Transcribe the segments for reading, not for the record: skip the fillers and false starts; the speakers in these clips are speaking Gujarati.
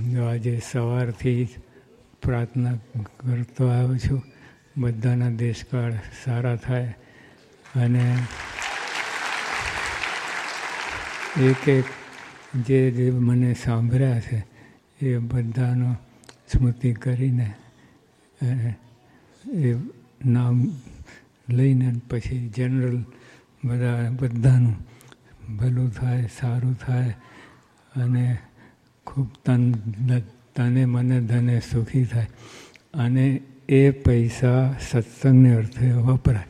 આજે સવારથી પ્રાર્થના કરતો આવ્યો છું. બધાના દેશકાળ સારા થાય અને એક જે મને સાંભળ્યા છે એ બધાનો સ્મૃતિ કરીને એ નામ લઈને પછી જનરલ બધાનું ભલું થાય, સારું થાય અને ખૂબ તને મને ધને સુખી થાય અને એ પૈસા સત્સંગને અર્થે વપરાય.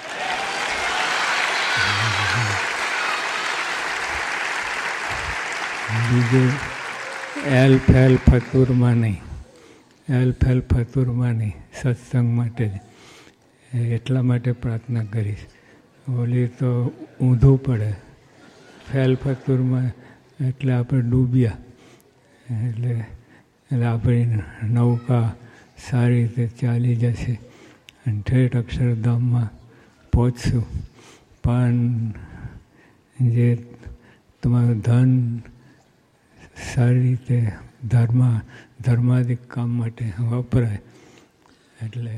બીજું એલ ફેલ ફતુરમાં નહીં, એલ ફેલ ફતુરમાં નહીં, સત્સંગ માટે જ. એટલા માટે પ્રાર્થના કરીશ. ઓલી તો ઊંધું પડે. ફેલ ફતુરમાં એટલે આપણે ડૂબ્યા, એટલે આપણી નૌકા સારી રીતે ચાલી જશે અને ઠેઠ અક્ષરધામમાં પહોંચશું. પણ જે તમારું ધન સારી રીતે ધર્માદિક કામ માટે વપરાય એટલે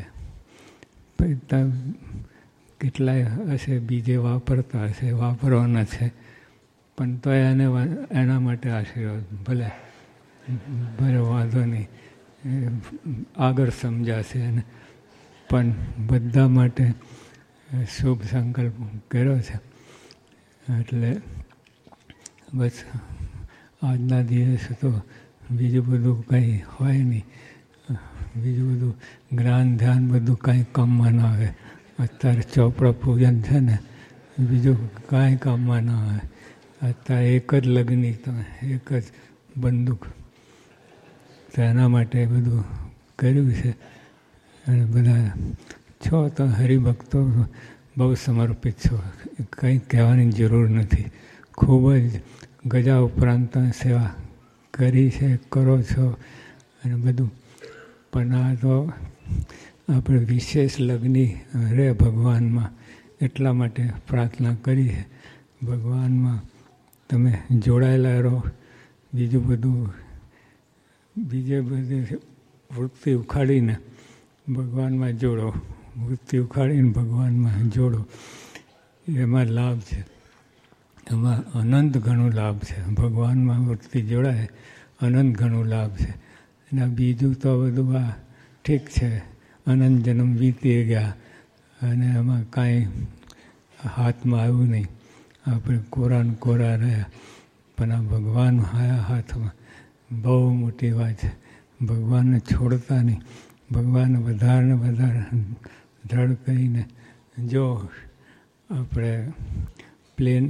કેટલાય હશે બીજે વાપરતા હશે, વાપરવાના છે, પણ તો એના માટે આશીર્વાદ ભલે વાંધો નહીં, આગળ સમજાશે. પણ બધા માટે શુભ સંકલ્પ કર્યો છે. એટલે બસ આજના દિવસે તો બીજું બધું કંઈ હોય નહીં. બીજું બધું જ્ઞાન ધ્યાન બધું કાંઈ કામમાં ના આવે. અત્યારે ચોપડા પૂજન છે ને, બીજું કાંઈ કામમાં ના આવે. અત્યારે એક જ લગ્ની તો એક જ બંદૂક, તો એના માટે બધું કર્યું છે. અને બધા છો તો હરિભક્તો બહુ સમર્પિત છો, કંઈ કહેવાની જરૂર નથી. ખૂબ જ ગજા ઉપરાંત સેવા કરી છે, કરો છો અને બધું. પણ આ તો આપણે વિશેષ લગ્ની રહે ભગવાનમાં, એટલા માટે પ્રાર્થના કરી છે. ભગવાનમાં તમે જોડાયેલા રહો. બીજું બધું બીજે બધી વૃત્તિ ઉખાડીને ભગવાનમાં જોડો, વૃત્તિ ઉખાડીને ભગવાનમાં જોડો. એમાં લાભ છે, એમાં અનંત ઘણો લાભ છે. ભગવાનમાં વૃત્તિ જોડાય અનંત ઘણો લાભ છે. અને બીજું તો બધું આ ઠીક છે, અનંત જન્મ વીતી ગયા અને એમાં કાંઈ હાથમાં આવ્યું નહીં. આપણે કોરા ને કોરા રહ્યા. પણ આ ભગવાન હાથમાં બહુ મોટી વાત છે. ભગવાનને છોડતા નહીં. ભગવાનને વધારે ને વધારે દ્રઢ કરીને જો આપણે પ્લેન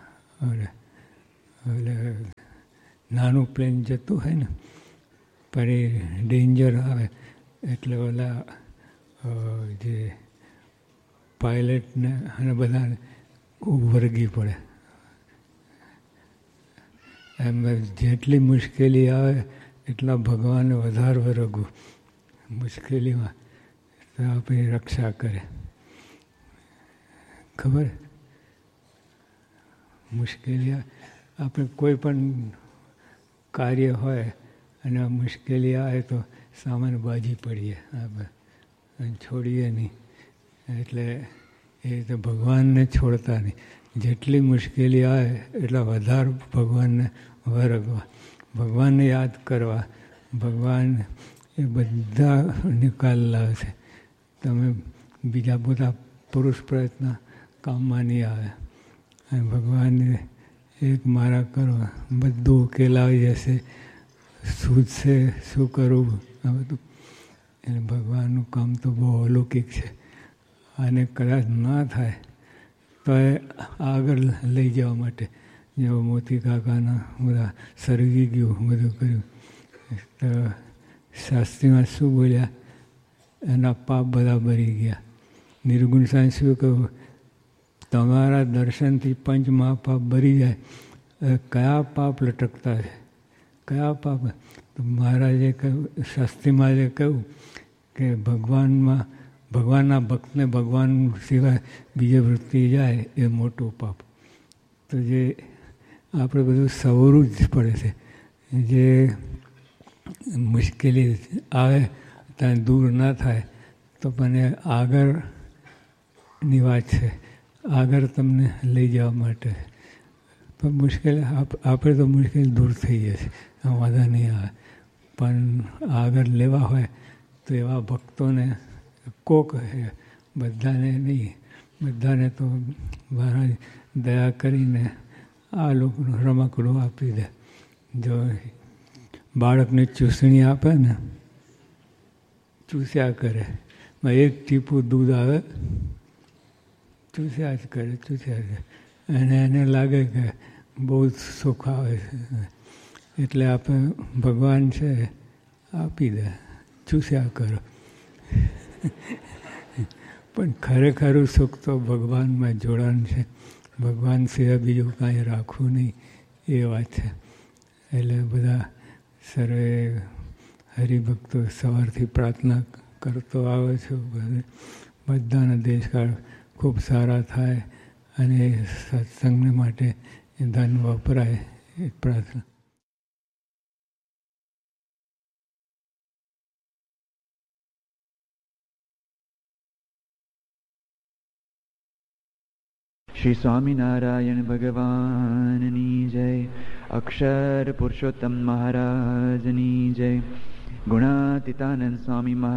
એટલે નાનું પ્લેન જતું હોય ને, પણ એ ડેન્જર આવે એટલે ઓલા જે પાયલટને અને બધાને ખૂબ વળગી પડે. એમ જેટલી મુશ્કેલી આવે એટલા ભગવાનને વધારે વળગવું. મુશ્કેલીમાં તો આપણી રક્ષા કરે. ખબર મુશ્કેલી આપણે કોઈ પણ કાર્ય હોય અને આ મુશ્કેલી આવે તો સામાન્ય બાજી પડીએ આપણે, છોડીએ નહીં. એટલે એ તો ભગવાનને છોડતા નહીં. જેટલી મુશ્કેલી આવે એટલા વધારે ભગવાનને વરગવા, ભગવાનને યાદ કરવા. ભગવાન એ બધા નિકાલ લાવશે. તમે બીજા બધા પુરુષ પ્રયત્ન કામમાં નહીં આવે. અને ભગવાનને એક મારા કરો, બધું ઉકેલાવી જશે. સૂઝશે શું કરવું આ બધું. એટલે ભગવાનનું કામ તો બહુ અલૌકિક છે. અને કદાચ ના થાય તો એ આગળ લઈ જવા માટે જેવો મોતી કાકાના બધા સરગી ગયું, બધું કર્યું. તો શાસ્ત્રીમાં શું બોલ્યા? એના પાપ બધા ભરી ગયા. નિર્ગુણ સાંઈ શું કહ્યું? તમારા દર્શનથી પંચ મહાપાપ ભરી જાય. કયા પાપ લટકતા છે? કયા પાપ? તો મહારાજે કહ્યું, શાસ્ત્રીમાં કહ્યું કે ભગવાનના ભક્તને ભગવાન સિવાય બીજે વૃત્તિ જાય એ મોટું પાપ. તો જે આપણે બધું સવરું જ પડે છે. જે મુશ્કેલી આવે ત્યાં દૂર ના થાય તો મને આગળની વાત છે, આગળ તમને લઈ જવા માટે. પણ મુશ્કેલી આપણે તો મુશ્કેલી દૂર થઈ જશે, વાંધા નહીં આવે. પણ આગળ લેવા હોય તો એવા ભક્તોને કોક બધાને નહીં, બધાને તો મહારાજ દયા કરીને આ લોકોનું રમકડું આપી દે. જો બાળકને ચૂસણી આપે ને, ચૂસ્યા કરે, એક ટીપું દૂધ આવે, ચૂસ્યા જ કરે, ચૂસ્યા કરે, અને એને લાગે કે બહુ સુખ આવે છે, એટલે આપણે ભગવાન છે આપી દે, ચૂસ્યા કરો. પણ ખરેખરું સુખ તો ભગવાનમાં જોડાણ છે, ભગવાન સિવાય બીજું કાંઈ રાખવું નહીં, એ વાત છે. એટલે બધા સર્વે હરિભક્તો સવારથી પ્રાર્થના કરતો આવે છું, બધાના દેશકાળ ખૂબ સારા થાય અને સત્સંગ માટે ધન વપરાય એ પ્રાર્થના. શ્રી સ્વામિનારાયણ ભગવાનની જય. અક્ષર પુરુષોત્તમ મહારાજની જય. ગુણાતીતાનંદ સ્વામી મહારાજ